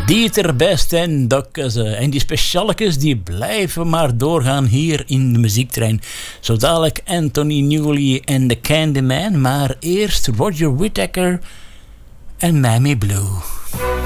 Dieter Best en Dokkusse. En die specialekes die blijven maar doorgaan hier in de muziektrein. Zo dadelijk Anthony Newley en The Candyman. Maar eerst Roger Whittaker en Mammy Blue.